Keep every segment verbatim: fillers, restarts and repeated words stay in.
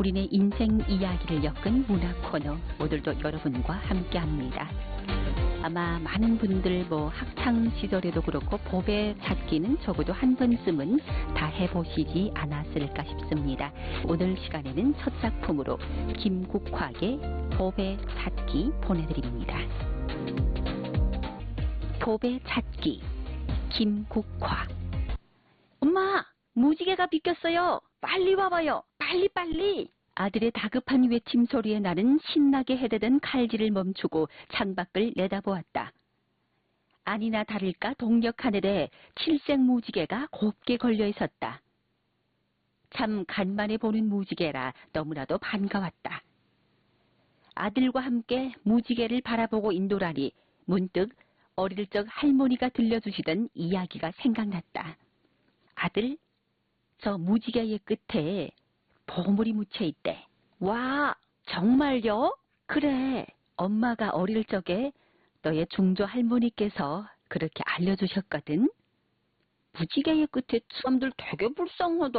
우리네 인생 이야기를 엮은 문화 코너, 오늘도 여러분과 함께합니다. 아마 많은 분들 뭐 학창 시절에도 그렇고 보배 찾기는 적어도 한 번쯤은 다 해보시지 않았을까 싶습니다. 오늘 시간에는 첫 작품으로 김국화의 보배 찾기 보내드립니다. 보배 찾기 김국화. 엄마, 무지개가 비꼈어요. 빨리 와봐요. 빨리 빨리. 아들의 다급한 외침 소리에 나는 신나게 헤대던 칼질을 멈추고 창밖을 내다보았다. 아니나 다를까 동력 하늘에 칠색 무지개가 곱게 걸려 있었다. 참 간만에 보는 무지개라 너무나도 반가웠다. 아들과 함께 무지개를 바라보고 있노라니 문득 어릴 적 할머니가 들려주시던 이야기가 생각났다. 아들, 저 무지개의 끝에 보물이 묻혀 있대. 와, 정말요? 그래, 엄마가 어릴 적에 너의 중조 할머니께서 그렇게 알려주셨거든. 무지개의 끝에 사람들 되게 불쌍하다.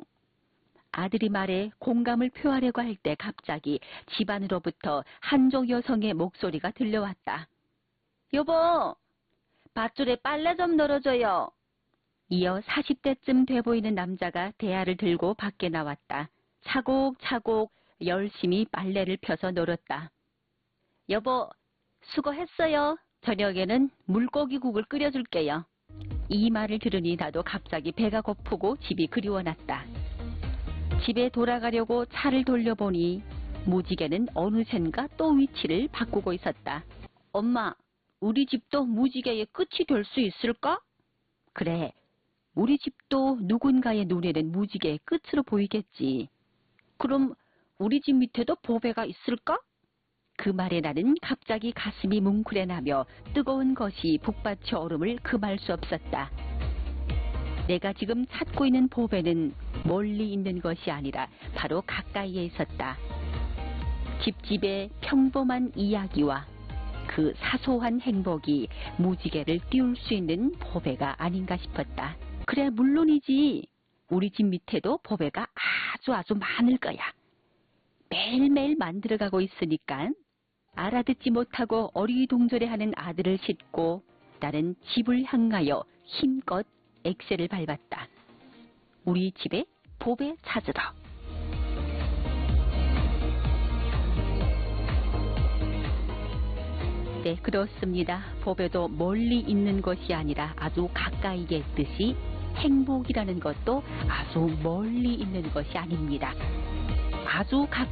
아들이 말에 공감을 표하려고 할 때 갑자기 집안으로부터 한족 여성의 목소리가 들려왔다. 여보, 밧줄에 빨래 좀 널어줘요. 이어 사십 대쯤 돼 보이는 남자가 대야를 들고 밖에 나왔다. 차곡차곡 열심히 빨래를 펴서 널었다. 여보, 수고했어요. 저녁에는 물고기국을 끓여줄게요. 이 말을 들으니 나도 갑자기 배가 고프고 집이 그리워났다. 집에 돌아가려고 차를 돌려보니 무지개는 어느샌가 또 위치를 바꾸고 있었다. 엄마, 우리 집도 무지개의 끝이 될 수 있을까? 그래, 우리 집도 누군가의 눈에는 무지개의 끝으로 보이겠지. 그럼 우리 집 밑에도 보배가 있을까? 그 말에 나는 갑자기 가슴이 뭉클해나며 뜨거운 것이 북받쳐 얼음을 금할 수 없었다. 내가 지금 찾고 있는 보배는 멀리 있는 것이 아니라 바로 가까이에 있었다. 집집의 평범한 이야기와 그 사소한 행복이 무지개를 띄울 수 있는 보배가 아닌가 싶었다. 그래, 물론이지. 우리 집 밑에도 보배가 아주 아주 많을 거야. 매일매일 만들어가고 있으니까. 알아듣지 못하고 어리둥절해하는 아들을 싣고 나는 집을 향하여 힘껏 엑셀을 밟았다. 우리 집에 보배 찾으러. 네, 그렇습니다. 보배도 멀리 있는 것이 아니라 아주 가까이에 있듯이 행복이라는 것도 아주 멀리 있는 것이 아닙니다. 아주 가까이